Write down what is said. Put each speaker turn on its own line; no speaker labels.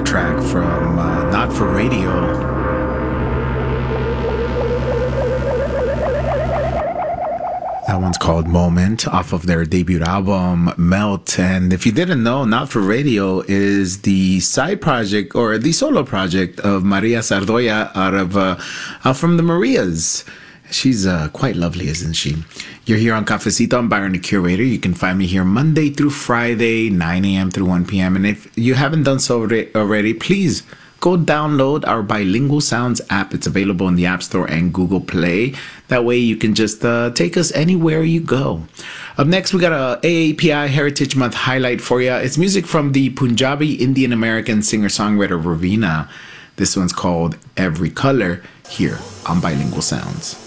a track from Not For Radio. That one's called Moment off of their debut album, Melt. And if you didn't know, Not For Radio is the side project or the solo project of Maria Sardoya out from the Marias. She's quite lovely, isn't she? You're here on Cafecito. I'm Byron, the curator. You can find me here Monday through Friday, 9 a.m. through 1 p.m. And if you haven't done so already, please go download our Bilingual Sounds app. It's available in the App Store and Google Play. That way you can just take us anywhere you go. Up next, we got a AAPI Heritage Month highlight for you. It's music from the Punjabi Indian American singer-songwriter Raveena. This one's called Every Color, here on Bilingual Sounds.